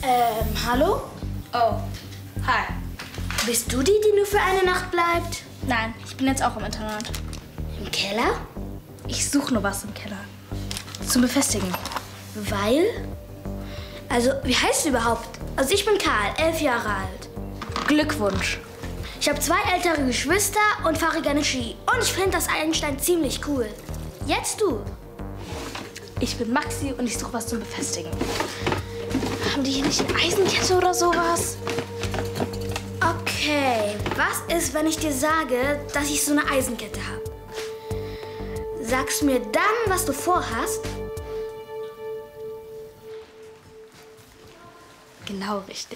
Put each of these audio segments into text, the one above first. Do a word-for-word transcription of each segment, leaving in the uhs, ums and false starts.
Ähm, hallo? Oh, hi. Bist du die, die nur für eine Nacht bleibt? Nein, ich bin jetzt auch im Internat. Im Keller? Ich suche nur was im Keller. Zum Befestigen. Weil? Also, wie heißt du überhaupt? Also, ich bin Karl, elf Jahre alt. Glückwunsch. Ich habe zwei ältere Geschwister und fahre gerne Ski. Und ich finde das Einstein ziemlich cool. Jetzt du. Ich bin Maxi und ich suche was zum Befestigen. Haben die hier nicht eine Eisenkette oder sowas? Okay, was ist, wenn ich dir sage, dass ich so eine Eisenkette habe? Sagst du mir dann, was du vorhast? Genau richtig.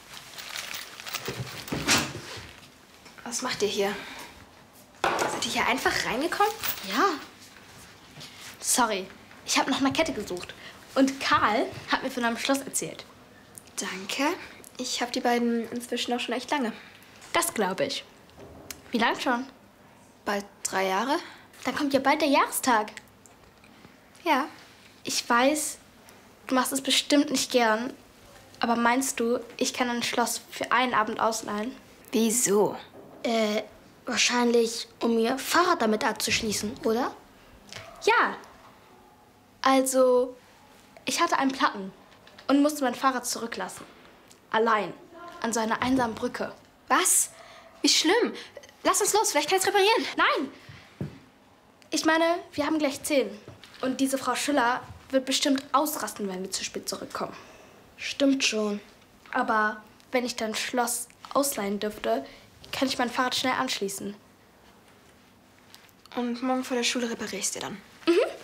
Was macht ihr hier? Seid ihr hier einfach reingekommen? Ja. Sorry, ich habe nach einer Kette gesucht. Und Karl hat mir von einem Schloss erzählt. Danke. Ich habe die beiden inzwischen auch schon echt lange. Das glaube ich. Wie lange schon? Bald drei Jahre? Dann kommt ja bald der Jahrestag. Ja. Ich weiß, du machst es bestimmt nicht gern. Aber meinst du, ich kann ein Schloss für einen Abend ausleihen? Wieso? Äh, wahrscheinlich, um ihr Fahrrad damit abzuschließen, oder? Ja. Also, ich hatte einen Platten und musste mein Fahrrad zurücklassen. Allein. An so einer einsamen Brücke. Was? Wie schlimm. Lass uns los, vielleicht kann ich es reparieren. Nein! Ich meine, wir haben gleich zehn. Und diese Frau Schüller wird bestimmt ausrasten, wenn wir zu spät zurückkommen. Stimmt schon. Aber wenn ich dein Schloss ausleihen dürfte, kann ich mein Fahrrad schnell anschließen. Und morgen vor der Schule repariere ich es dir dann. Mhm.